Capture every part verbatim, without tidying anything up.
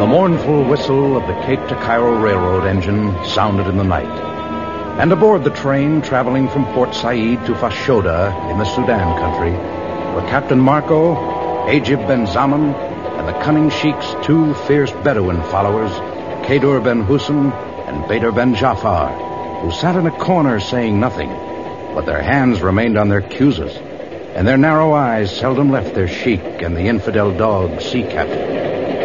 The mournful whistle of the Cape to Cairo Railroad engine sounded in the night. And aboard the train traveling from Port Said to Fashoda in the Sudan country were Captain Marco, Ajib Ben Zaman, and the cunning sheik's two fierce Bedouin followers, Kadur Ben Hussein and Badr Ben Jafar, who sat in a corner saying nothing, but their hands remained on their cuzes, and their narrow eyes seldom left their sheik and the infidel dog Sea Captain.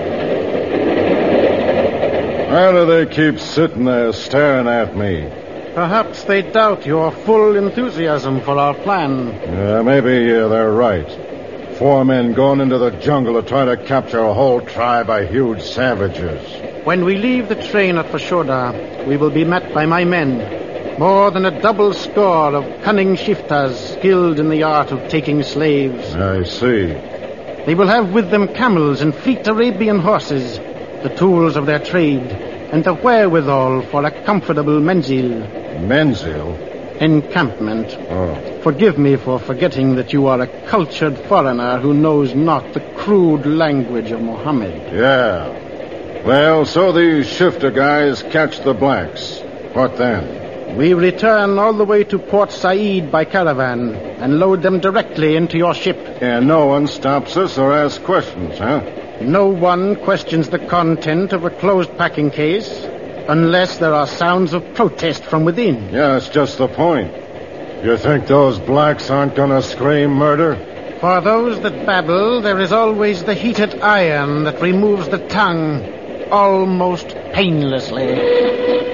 Why do they keep sitting there staring at me? Perhaps they doubt your full enthusiasm for our plan. Yeah, maybe uh, they're right. Four men going into the jungle to try to capture a whole tribe of huge savages. When we leave the train at Fashoda, we will be met by my men. More than a double score of cunning shiftas skilled in the art of taking slaves. I see. They will have with them camels and fleet Arabian horses, the tools of their trade, and the wherewithal for a comfortable menzil. Menzil? Encampment. Oh. Forgive me for forgetting that you are a cultured foreigner who knows not the crude language of Mohammed. Yeah. Well, so these shifter guys catch the blacks. What then? We return all the way to Port Said by caravan and load them directly into your ship. And no one stops us or asks questions, huh? No one questions the content of a closed packing case unless there are sounds of protest from within. Yeah, that's just the point. You think those blacks aren't going to scream murder? For those that babble, there is always the heated iron that removes the tongue almost painlessly.